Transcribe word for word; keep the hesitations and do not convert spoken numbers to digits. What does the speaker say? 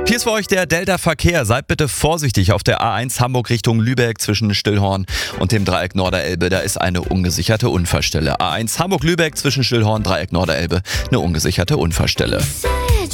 Hier ist für euch der Delta-Verkehr. Seid bitte vorsichtig auf der A eins Hamburg Richtung Lübeck zwischen Stillhorn und dem Dreieck Norderelbe. Da ist eine ungesicherte Unfallstelle. A eins Hamburg-Lübeck zwischen Stillhorn, Dreieck Norderelbe. Eine ungesicherte Unfallstelle.